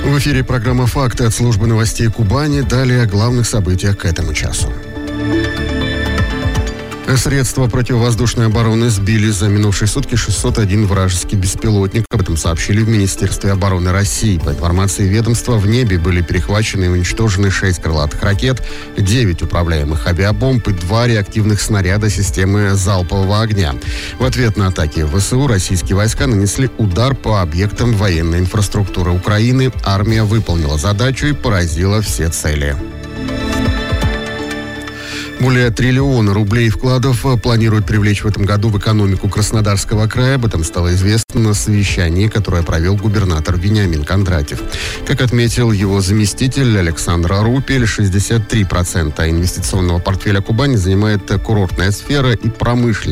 В эфире программа «Факты» от службы новостей Кубани. Далее о главных событиях к этому часу. Средства противовоздушной обороны сбили за минувшие сутки 601 вражеский беспилотник. Об этом сообщили в Министерстве обороны России. По информации ведомства, в небе были перехвачены и уничтожены 6 крылатых ракет, 9 управляемых авиабомб и 2 реактивных снаряда системы залпового огня. В ответ на атаки ВСУ российские войска нанесли удар по объектам военной инфраструктуры Украины. Армия выполнила задачу и поразила все цели. Более 1 триллиона рублей вкладов планируют привлечь в этом году в экономику Краснодарского края. Об этом стало известно на совещании, которое провел губернатор Вениамин Кондратьев. Как отметил его заместитель Александр Рупель, 63% инвестиционного портфеля Кубани занимает курортная сфера и промышленность.